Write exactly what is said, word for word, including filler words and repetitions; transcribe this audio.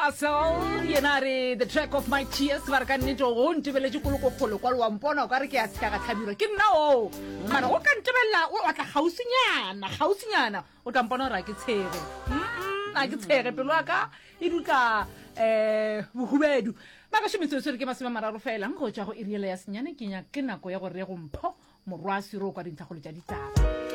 Russell, yenare the track of my tears, varkanito on tibele kuluko kolo kwa wampona okare ke atsaka tlhabiro ke nna o mara o ka ntebella o atla gausinyana gausinyana o tla mpona ra ke tshege mm a ke tshege pelo aka e dutla eh bohubedu ba ka shumitse se re ke masema mararo fela ngo tja go iriela ya senyane ke nya ke nako ya go re go mpho morwasi ro kwa dintlha go le tja ditaba